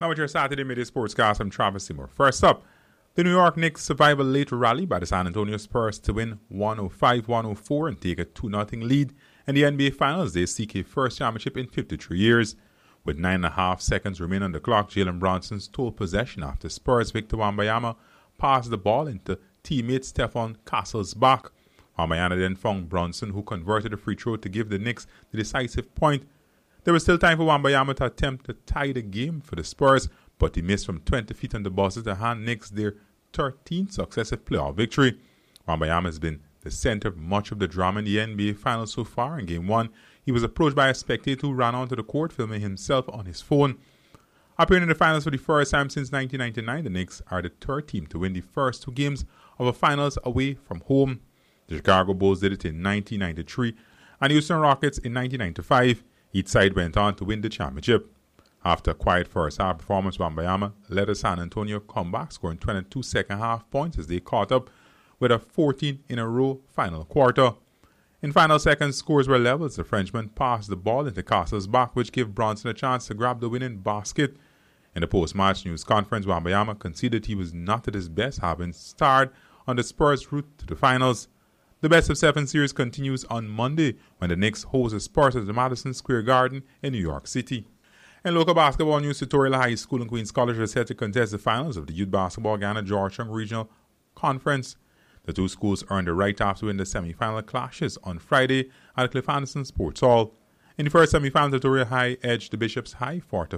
Now with your Saturday Midday Sportscast, I'm Travis Seymour. First up, the New York Knicks survive a late rally by the San Antonio Spurs to win 105-104 and take a 2-0 lead. In the NBA Finals, they seek a first championship in 53 years. With 9.5 seconds remaining on the clock, Jalen Brunson stole possession after Spurs Victor Wembanyama passed the ball into teammate Stephon Castle's back. Wembanyama then found Brunson, who converted a free throw to give the Knicks the decisive point. There was still time for Wembanyama to attempt to tie the game for the Spurs, but he missed from 20 feet on the buzzer to hand Knicks their 13th successive playoff victory. Wembanyama has been the center of much of the drama in the NBA Finals so far. In Game 1, he was approached by a spectator who ran onto the court filming himself on his phone. Appearing in the Finals for the first time since 1999, the Knicks are the third team to win the first 2 games of a Finals away from home. The Chicago Bulls did it in 1993 and the Houston Rockets in 1995. Each side went on to win the championship. After a quiet first-half performance, Wembanyama led a San Antonio comeback, scoring 22 second-half points as they caught up with a 14-in-a-row final quarter. In final seconds, scores were level as the Frenchman passed the ball into Castle's back, which gave Brunson a chance to grab the winning basket. In the post-match news conference, Wembanyama conceded he was not at his best, having starred on the Spurs' route to the finals. The best-of-7 series continues on Monday when the Knicks host the Spurs at the Madison Square Garden in New York City. In local basketball news, Tutorial High School and Queens College are set to contest the finals of the Youth Basketball Ghana-Georgetown Regional Conference. The 2 schools earned the right to win the semi-final clashes on Friday at the Cliff Anderson Sports Hall. In the first semi-final, Tutorial High edged the Bishops High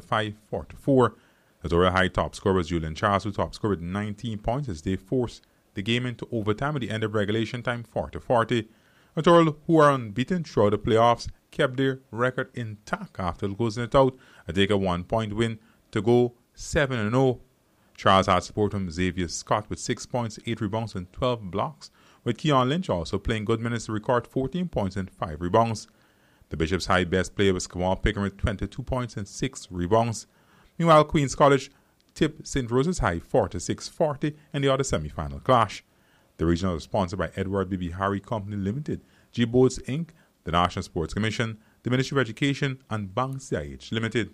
45-44. Tutorial High top scorer was Julian Charles, who top scored with 19 points as they forced the game into overtime at the end of regulation time 40-40. Tutorial, who are unbeaten throughout the playoffs, kept their record intact after closing it out and take a 1-point win to go 7-0. Charles had support from Xavier Scott with 6 points, 8 rebounds and 12 blocks, with Keon Lynch also playing good minutes to record 14 points and 5 rebounds. The Bishops High best player was Kamal Pickering with 22 points and 6 rebounds. Meanwhile, Queens College tipped St. Rose's High 46-40 in the other semi-final clash. The regional was sponsored by Edward B.B. Harry Company Limited, G-Boats Inc., the National Sports Commission, the Ministry of Education, and Bank CIH Limited.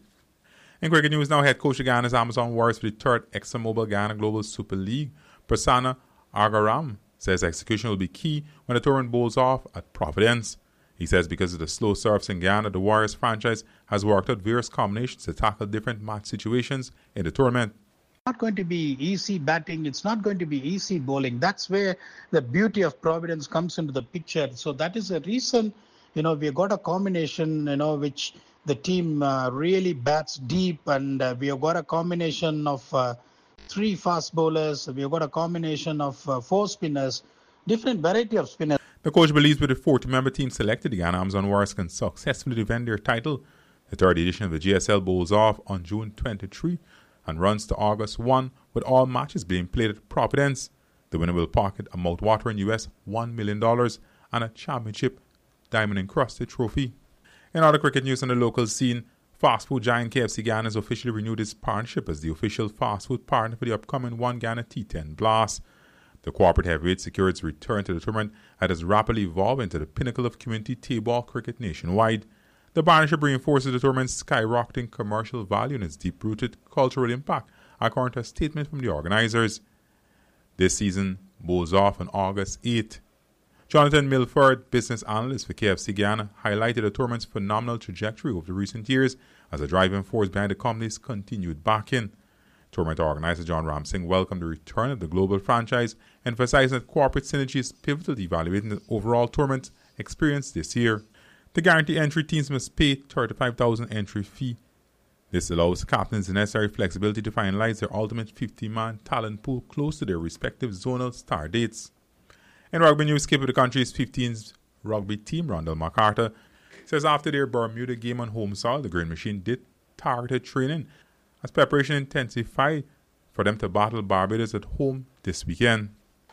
In cricket news now, head coach of Ghana's Amazon Warriors for the 3rd ExxonMobil Ghana Global Super League, Prasanna Agaram, says execution will be key when the tournament bowls off at Providence. He says because of the slow serves in Ghana, the Warriors franchise has worked out various combinations to tackle different match situations in the tournament. It's not going to be easy batting. It's not going to be easy bowling. That's where the beauty of Providence comes into the picture. So that is the reason, we've got a combination, which the team really bats deep, and we have got a combination of 3 fast bowlers. We have got a combination of 4 spinners, different variety of spinners. The coach believes with the 40-member team selected, the Ghana Amazon Warriors can successfully defend their title. The 3rd edition of the GSL bowls off on June 23 and runs to August 1, with all matches being played at Providence. The winner will pocket a mouth-watering US $1 million and a championship diamond-encrusted trophy. In other cricket news on the local scene, fast food giant KFC Ghana has officially renewed its partnership as the official fast food partner for the upcoming One Ghana T10 Blast. The corporate heavyweight secured its return to the tournament and has rapidly evolved into the pinnacle of community table cricket nationwide. The partnership reinforces the tournament's skyrocketing commercial value and its deep-rooted cultural impact, according to a statement from the organizers. This season bowls off on August 8. Jonathan Milford, business analyst for KFC Ghana, highlighted the tournament's phenomenal trajectory over the recent years as a driving force behind the company's continued backing. Tournament organizer John Ramsing welcomed the return of the global franchise, emphasizing that corporate synergy is pivotal to evaluating the overall tournament experience this year. To guarantee entry, teams must pay $35,000 entry fee. This allows captains the necessary flexibility to finalize their ultimate 50-man talent pool close to their respective zonal star dates. In rugby news, skipper of the country's 15th rugby team, Rondell McCarter, says after their Bermuda game on home soil, the Green Machine did targeted training as preparation intensified for them to battle Barbados at home this weekend.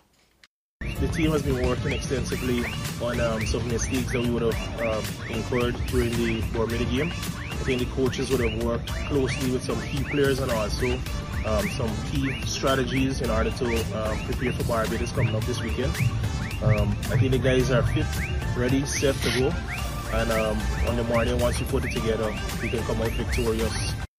The team has been working extensively on some mistakes that we would have incurred during the Bermuda game. I think the coaches would have worked closely with some key players and also some key strategies in order to prepare for Barbados coming up this weekend. I think the guys are fit, ready, set to go, and on the morning, once we put it together, we can come out victorious.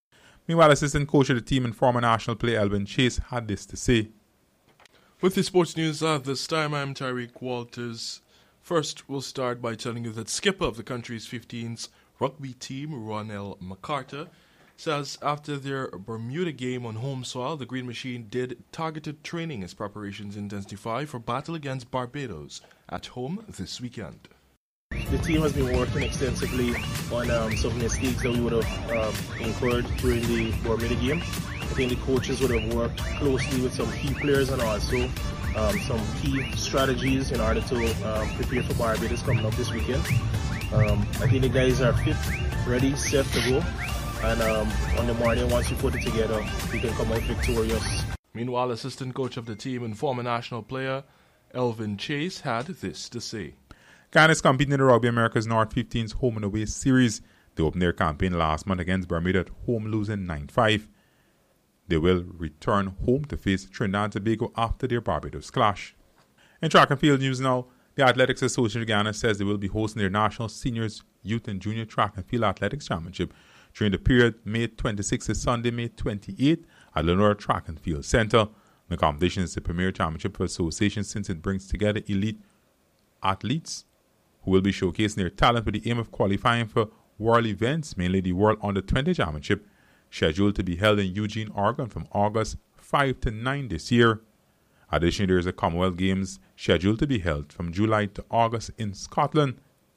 Meanwhile, assistant coach of the team and former national player Elvin Chase had this to say. With the sports news at this time, I'm Tyreek Walters. First, we'll start by telling you that skipper of the country's 15s rugby team, Ronell McCarter, says after their Bermuda game on home soil, the Green Machine did targeted training as preparations intensify for battle against Barbados at home this weekend. The team has been working extensively on some mistakes that we would have incurred during the Bermuda game. I think the coaches would have worked closely with some key players and also some key strategies in order to prepare for Barbados coming up this weekend. I think the guys are fit, ready, set to go. And on the morning, once you put it together, you can come out victorious. Meanwhile, assistant coach of the team and former national player Elvin Chase had this to say. Ghana is competing in the Rugby Americas North 15's home and away series. They opened their campaign last month against Bermuda at home, losing 9-5. They will return home to face Trinidad and Tobago after their Barbados clash. In track and field news now, the Athletics Association of Ghana says they will be hosting their National Seniors, Youth and Junior Track and Field Athletics Championship during the period May 26th to Sunday, May 28th at Lenora Track and Field Center. The competition is the premier championship for the association since it brings together elite athletes who will be showcasing their talent with the aim of qualifying for world events, mainly the World Under-20 Championship, scheduled to be held in Eugene, Oregon from August 5 to 9 this year. Additionally, there is a Commonwealth Games scheduled to be held from July to August in Scotland.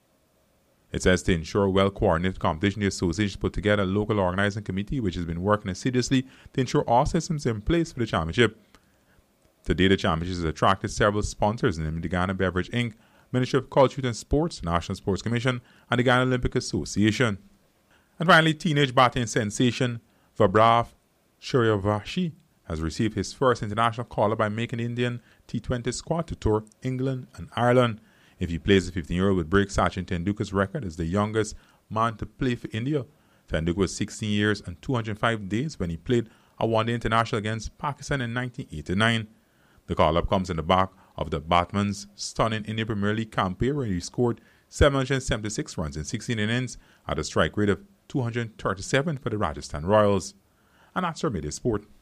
It says to ensure well-coordinated competition, the association put together a local organizing committee which has been working assiduously to ensure all systems are in place for the championship. Today, the championship has attracted several sponsors, namely the Ghana Beverage Inc., Ministry of Culture, Youth and Sports, National Sports Commission, and the Ghana Olympic Association. And finally, teenage batting sensation Vabrav Suryavashi has received his first international call-up by making the Indian T20 squad to tour England and Ireland. If he plays, the 15-year-old would break Sachin Tendulkar's record as the youngest man to play for India. Tendulkar was 16 years and 205 days when he played a one-day international against Pakistan in 1989. The call-up comes in the back of the Batman's stunning Indian Premier League campaign where he scored 776 runs in 16 innings at a strike rate of 237 for the Rajasthan Royals. And that's our Midday Sport.